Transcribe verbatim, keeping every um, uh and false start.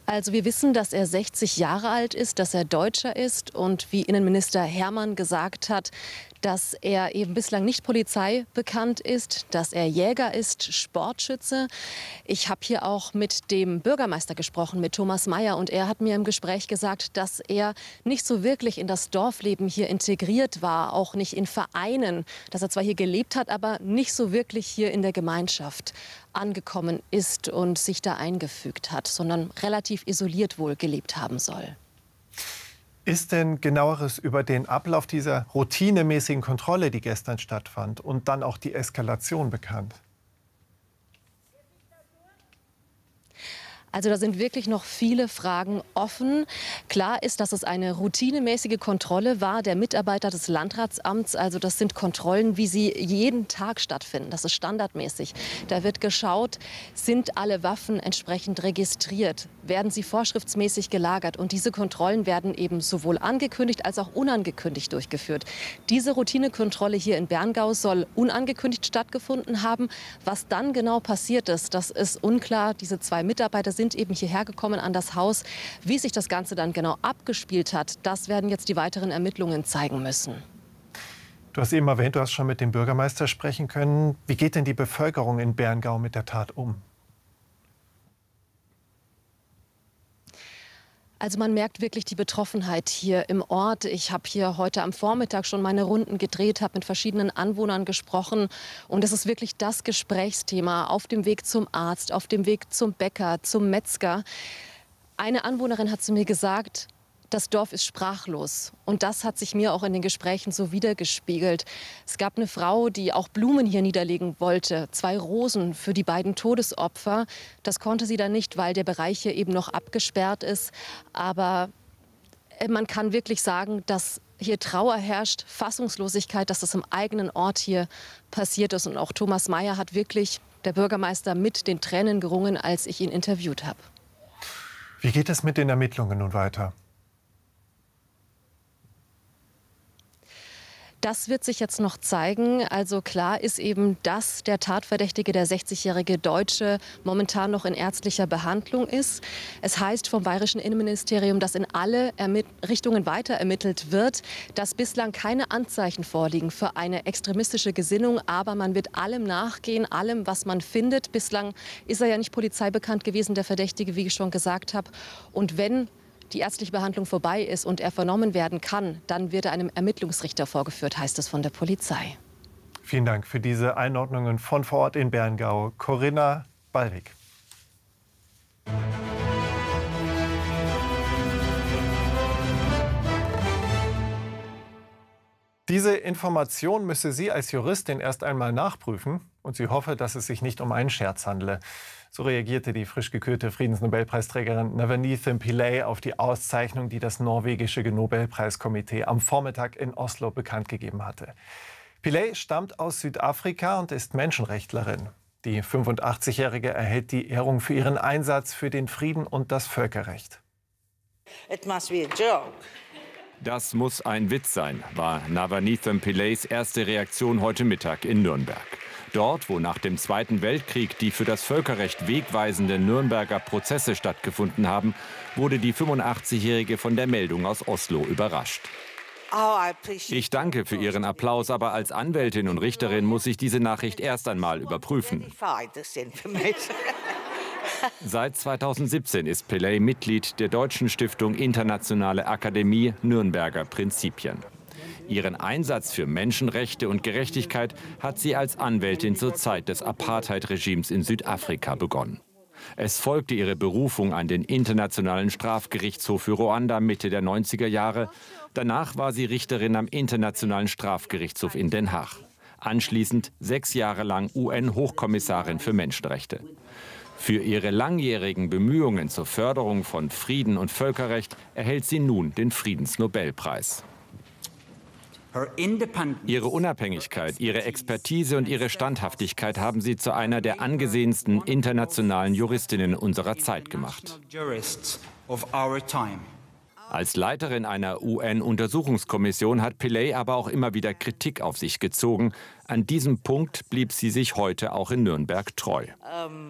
Also wir wissen, dass er sechzig Jahre alt ist, dass er Deutscher ist und wie Innenminister Hermann gesagt hat, dass er eben bislang nicht Polizei bekannt ist, dass er Jäger ist, Sportschütze. Ich habe hier auch mit dem Bürgermeister gesprochen, mit Thomas Mayer, und er hat mir im Gespräch gesagt, dass er nicht so wirklich in das Dorfleben hier integriert war, auch nicht in Vereinen, dass er zwar hier gelebt hat, aber nicht so wirklich hier in der Gemeinschaft angekommen ist und sich da eingefügt hat, sondern relativ isoliert wohl gelebt haben soll. Ist denn genaueres über den Ablauf dieser routinemäßigen Kontrolle, die gestern stattfand, und dann auch die Eskalation bekannt? Also da sind wirklich noch viele Fragen offen. Klar ist, dass es eine routinemäßige Kontrolle war der Mitarbeiter des Landratsamts. Also das sind Kontrollen, wie sie jeden Tag stattfinden. Das ist standardmäßig. Da wird geschaut, sind alle Waffen entsprechend registriert? Werden sie vorschriftsmäßig gelagert? Und diese Kontrollen werden eben sowohl angekündigt als auch unangekündigt durchgeführt. Diese Routinekontrolle hier in Berngau soll unangekündigt stattgefunden haben. Was dann genau passiert ist, das ist unklar. Diese zwei Mitarbeiter sind sind eben hierher gekommen an das Haus. Wie sich das Ganze dann genau abgespielt hat, das werden jetzt die weiteren Ermittlungen zeigen müssen. Du hast eben erwähnt, du hast schon mit dem Bürgermeister sprechen können. Wie geht denn die Bevölkerung in Berngau mit der Tat um? Also man merkt wirklich die Betroffenheit hier im Ort. Ich habe hier heute am Vormittag schon meine Runden gedreht, habe mit verschiedenen Anwohnern gesprochen. Und es ist wirklich das Gesprächsthema auf dem Weg zum Arzt, auf dem Weg zum Bäcker, zum Metzger. Eine Anwohnerin hat zu mir gesagt, das Dorf ist sprachlos. Und das hat sich mir auch in den Gesprächen so widergespiegelt. Es gab eine Frau, die auch Blumen hier niederlegen wollte. Zwei Rosen für die beiden Todesopfer. Das konnte sie dann nicht, weil der Bereich hier eben noch abgesperrt ist. Aber man kann wirklich sagen, dass hier Trauer herrscht, Fassungslosigkeit, dass das im eigenen Ort hier passiert ist. Und auch Thomas Mayer hat wirklich, der Bürgermeister, mit den Tränen gerungen, als ich ihn interviewt habe. Wie geht es mit den Ermittlungen nun weiter? Das wird sich jetzt noch zeigen. Also klar ist eben, dass der Tatverdächtige, der sechzigjährige Deutsche, momentan noch in ärztlicher Behandlung ist. Es heißt vom bayerischen Innenministerium, dass in alle Ermitt- Richtungen weiter ermittelt wird, dass bislang keine Anzeichen vorliegen für eine extremistische Gesinnung. Aber man wird allem nachgehen, allem, was man findet. Bislang ist er ja nicht polizeibekannt gewesen, der Verdächtige, wie ich schon gesagt habe. Und wenn die ärztliche Behandlung vorbei ist und er vernommen werden kann, dann wird er einem Ermittlungsrichter vorgeführt, heißt es von der Polizei. Vielen Dank für diese Einordnungen von vor Ort in Berngau. Corinna Ballweg. Diese Information müsse sie als Juristin erst einmal nachprüfen und sie hoffe, dass es sich nicht um einen Scherz handle. So reagierte die frisch gekürte Friedensnobelpreisträgerin Navneet Pillay auf die Auszeichnung, die das norwegische Nobelpreiskomitee am Vormittag in Oslo bekannt gegeben hatte. Pillay stammt aus Südafrika und ist Menschenrechtlerin. Die fünfundachtzigjährige erhält die Ehrung für ihren Einsatz für den Frieden und das Völkerrecht. It must be a joke. Das muss ein Witz sein, war Navneet Pillays erste Reaktion heute Mittag in Nürnberg. Dort, wo nach dem Zweiten Weltkrieg die für das Völkerrecht wegweisenden Nürnberger Prozesse stattgefunden haben, wurde die fünfundachtzigjährige von der Meldung aus Oslo überrascht. Ich danke für Ihren Applaus, aber als Anwältin und Richterin muss ich diese Nachricht erst einmal überprüfen. Seit zweitausendsiebzehn ist Pillay Mitglied der deutschen Stiftung Internationale Akademie Nürnberger Prinzipien. Ihren Einsatz für Menschenrechte und Gerechtigkeit hat sie als Anwältin zur Zeit des Apartheid-Regimes in Südafrika begonnen. Es folgte ihre Berufung an den Internationalen Strafgerichtshof für Ruanda Mitte der neunziger Jahre. Danach war sie Richterin am Internationalen Strafgerichtshof in Den Haag. Anschließend sechs Jahre lang U N-Hochkommissarin für Menschenrechte. Für ihre langjährigen Bemühungen zur Förderung von Frieden und Völkerrecht erhält sie nun den Friedensnobelpreis. Ihre Unabhängigkeit, ihre Expertise und ihre Standhaftigkeit haben sie zu einer der angesehensten internationalen Juristinnen unserer Zeit gemacht. Als Leiterin einer U N-Untersuchungskommission hat Pillay aber auch immer wieder Kritik auf sich gezogen. An diesem Punkt blieb sie sich heute auch in Nürnberg treu.